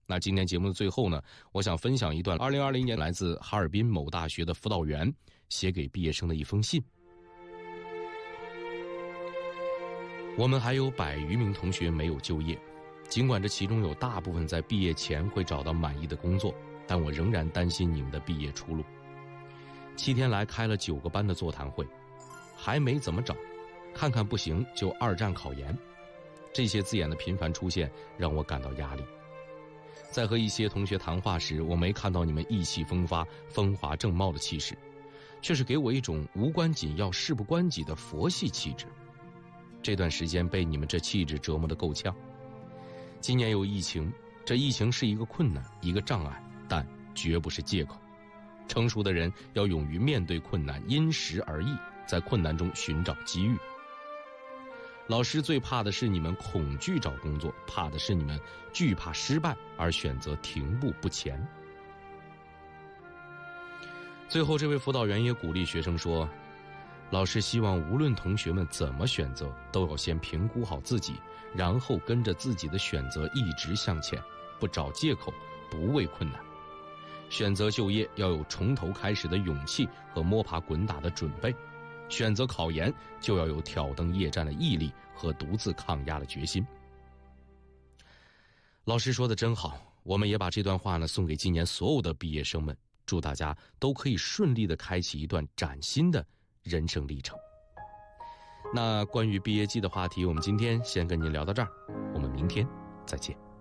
那今天节目的最后呢，我想分享一段2020年来自哈尔滨某大学的辅导员写给毕业生的一封信。我们还有100余名同学没有就业，尽管这其中有大部分在毕业前会找到满意的工作，但我仍然担心你们的毕业出路。7天来开了9个班的座谈会，还没怎么找，看看不行就2战考研，这些字眼的频繁出现让我感到压力。在和一些同学谈话时，我没看到你们意气风发、风华正茂的气势，却是给我一种无关紧要、事不关己的佛系气质。这段时间被你们这气质折磨得够呛。今年有疫情，这疫情是一个困难，一个障碍，但绝不是借口。成熟的人要勇于面对困难，因时而异，在困难中寻找机遇。老师最怕的是你们恐惧找工作，怕的是你们惧怕失败而选择停步不前。最后，这位辅导员也鼓励学生说，老师希望无论同学们怎么选择，都要先评估好自己，然后跟着自己的选择一直向前，不找借口，不畏困难。选择就业要有从头开始的勇气和摸爬滚打的准备，选择考研就要有挑灯夜战的毅力和独自抗压的决心。老师说的真好，我们也把这段话呢送给今年所有的毕业生们，祝大家都可以顺利地开启一段崭新的人生历程。那关于毕业季的话题，我们今天先跟您聊到这儿，我们明天再见。